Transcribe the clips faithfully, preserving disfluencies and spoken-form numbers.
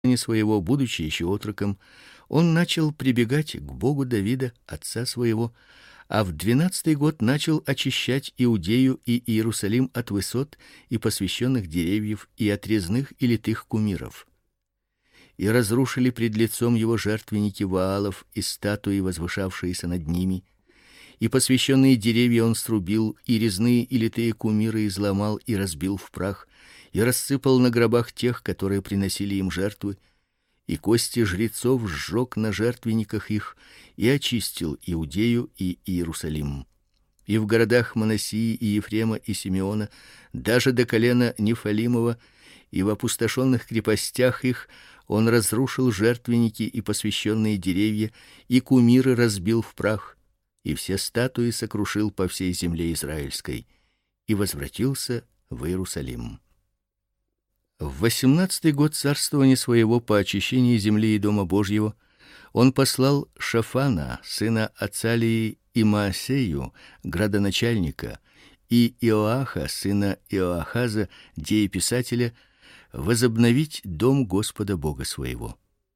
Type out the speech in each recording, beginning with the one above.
своего, будучи еще отроком, он начал прибегать к Богу Давида, отца своего, а в двенадцатый год начал очищать Иудею и Иерусалим от высот и посвященных деревьев и от резных и литых кумиров. И разрушили пред лицом его жертвенники Ваалов и статуи, возвышавшиеся над ними, и посвященные деревья он срубил, и резные и литые кумиры изломал и разбил в прах, и рассыпал на гробах тех, которые приносили им жертвы, и кости жрецов сжег на жертвенниках их, и очистил Иудею и Иерусалим. И в городах Манассии и Ефрема и Симеона, даже до колена Нефалимова, и в опустошенных крепостях их он разрушил жертвенники и посвященные деревья, и кумиры разбил в прах, и все статуи сокрушил по всей земле израильской, и возвратился в Иерусалим. В восемнадцатый год царствования своего по очищении земли и дома Божьего он послал Шафана, сына Ацалии, и Маасею, градоначальника, и Иоаха, сына Иоахаза, дееписателя, возобновить дом Господа Бога своего.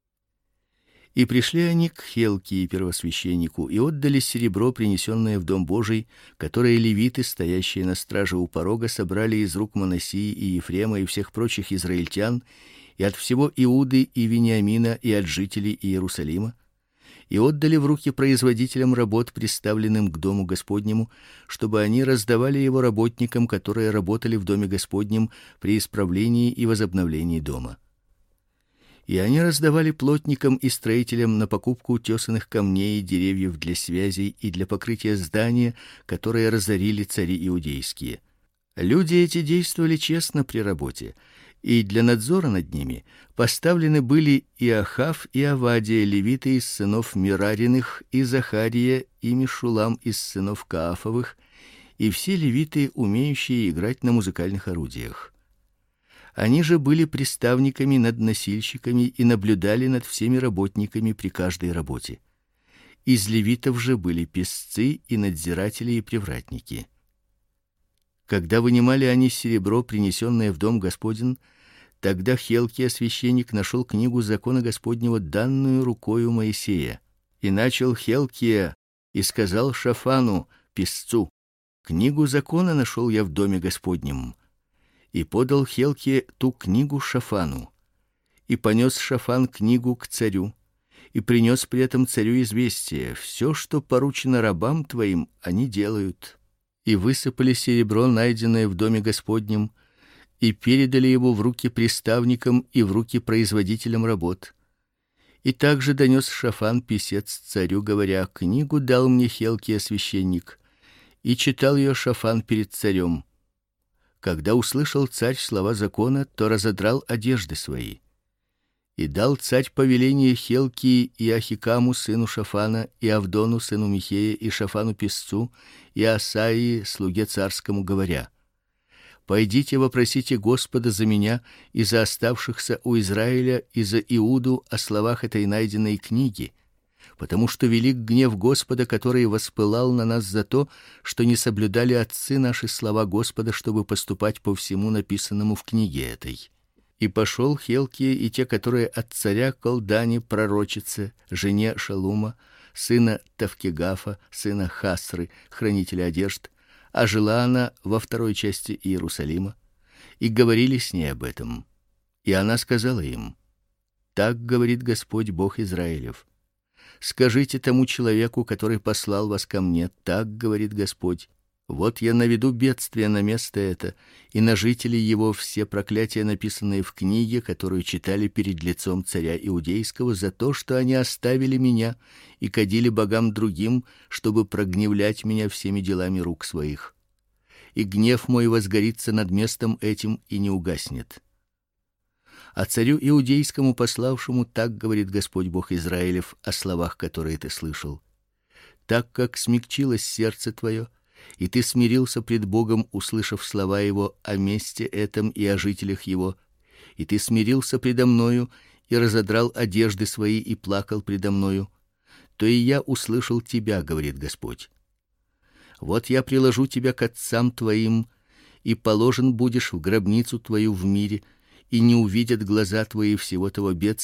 И пришли они к Хелкии первосвященнику и отдали серебро, принесенное в дом Божий, которое левиты, стоящие на страже у порога, собрали из рук Манассии и Ефрема и всех прочих израильтян, и от всего Иуды и Вениамина, и от жителей Иерусалима, и отдали в руки производителям работ, приставленным к дому Господнему, чтобы они раздавали его работникам, которые работали в доме Господнем при исправлении и возобновлении дома. И они раздавали плотникам и строителям на покупку тесаных камней и деревьев для связей и для покрытия здания, которые разорили цари иудейские. Люди эти действовали честно при работе, и для надзора над ними поставлены были Иохав и Авадия, левиты из сынов Мирариных, и Захария и Мешулам из сынов Каафовых, и все левиты, умеющие играть на музыкальных орудиях. Они же были приставниками над носильщиками и наблюдали над всеми работниками при каждой работе. Из левитов же были песцы и надзиратели и привратники. Когда вынимали они серебро, принесенное в дом Господень, тогда Хелкия священник нашел книгу закона Господнего, данную рукою Моисея, и начал Хелкия и сказал Шафану, песцу: книгу закона нашел я в доме Господнем. И подал Хелкия ту книгу Шафану. И понес Шафан книгу к царю, и принес при этом царю известие: все, что поручено рабам твоим, они делают. И высыпали серебро, найденное в доме Господнем, и передали его в руки приставникам и в руки производителям работ. И также донес Шафан писец царю, говоря: книгу дал мне Хелкия священник. И читал ее Шафан перед царем. Когда услышал царь слова закона, то разодрал одежды свои. И дал царь повеление Хелкии и Ахикаму сыну Шафана, и Авдону сыну Михея, и Шафану песцу, и Асаии слуге царскому, говоря: пойдите вопросите Господа за меня и за оставшихся у Израиля и за Иуду о словах этой найденной книги, потому что велик гнев Господа, который воспылал на нас за то, что не соблюдали отцы наши слова Господа, чтобы поступать по всему написанному в книге этой. И пошел Хелкия и те, которые от царя Колдани пророчице, жене Шалума, сына Тавкегафа, сына Хасры, хранителя одежд, а жила она во второй части Иерусалима, и говорили с ней об этом. И она сказала им: так говорит Господь Бог Израилев: скажите тому человеку, который послал вас ко мне: так говорит Господь: вот я наведу бедствие на место это, и на жителей его все проклятия, написанные в книге, которую читали перед лицом царя иудейского, за то, что они оставили меня и кадили богам другим, чтобы прогневлять меня всеми делами рук своих. И гнев мой возгорится над местом этим и не угаснет. А царю иудейскому пославшему так говорит Господь Бог Израилев о словах, которые ты слышал: так как смягчилось сердце твое, и ты смирился пред Богом, услышав слова его о месте этом и о жителях его, и ты смирился предо мною и разодрал одежды свои и плакал предо мною, то и я услышал тебя, говорит Господь. Вот я приложу тебя к отцам твоим, и положен будешь в гробницу твою в мире, и не увидят глаза твои всего того бедствия,